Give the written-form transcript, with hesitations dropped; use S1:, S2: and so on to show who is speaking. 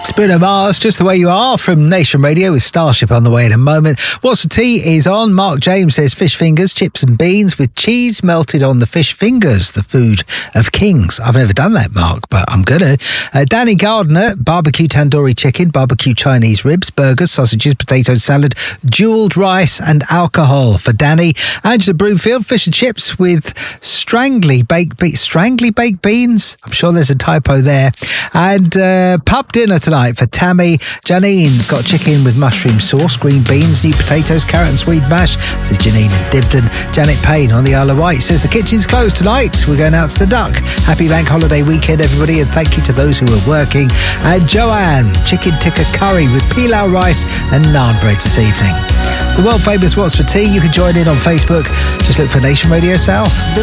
S1: Bruno Mars, Just the Way You Are, from Nation Radio with Starship on the way in a moment. What's for tea is on. Mark James says fish fingers, chips and beans with cheese melted on the fish fingers, the food of kings. I've never done that, Mark, but I'm gonna. Danny Gardner, barbecue tandoori chicken, barbecue Chinese ribs, burgers, sausages, potato salad, jewelled rice and alcohol for Danny. Angela Broomfield, fish and chips with strangly baked beans. I'm sure there's a typo there. And pub dinner tonight for Tammy. Janine's got chicken with mushroom sauce, green beans, new potatoes, carrot and swede mash. This is Janine in Dibden. Janet Payne on the Isle of Wight says the kitchen's closed tonight. We're going out to the Duck. Happy bank holiday weekend, everybody, and thank you to those who are working. And Joanne, chicken tikka curry with pilau rice and naan bread this evening. It's the world famous What's for Tea. You can join in on Facebook. Just look for Nation Radio South.